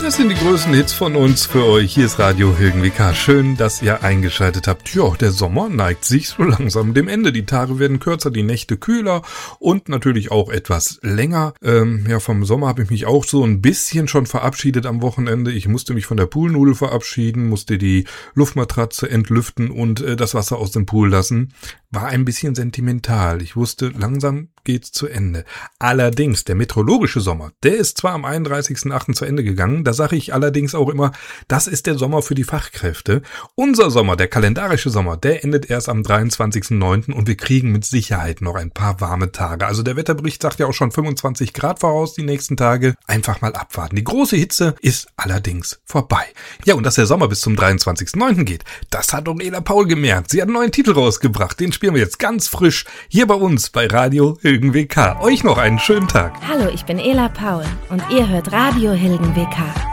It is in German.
Das sind die größten Hits von uns für euch. Hier ist Radio Hilgen WK. Schön, dass ihr eingeschaltet habt. Ja, der Sommer neigt sich so langsam dem Ende. Die Tage werden kürzer, die Nächte kühler und natürlich auch etwas länger. Vom Sommer habe ich mich auch so ein bisschen schon verabschiedet am Wochenende. Ich musste mich von der Poolnudel verabschieden, musste die Luftmatratze entlüften und das Wasser aus dem Pool lassen. War ein bisschen sentimental. Ich wusste, langsam geht's zu Ende. Allerdings, der meteorologische Sommer, der ist zwar am 31.08. zu Ende gegangen, da sage ich allerdings auch immer, das ist der Sommer für die Fachkräfte. Unser Sommer, der kalendarische Sommer, der endet erst am 23.09. und wir kriegen mit Sicherheit noch ein paar warme Tage. Also der Wetterbericht sagt ja auch schon 25 Grad voraus die nächsten Tage. Einfach mal abwarten. Die große Hitze ist allerdings vorbei. Ja, und dass der Sommer bis zum 23.09. geht, das hat auch Ela Paul gemerkt. Sie hat einen neuen Titel rausgebracht, den spielen wir jetzt ganz frisch hier bei uns bei Radio Hilgen WK. Euch noch einen schönen Tag. Hallo, ich bin Ela Paul und ihr hört Radio Hilgen WK.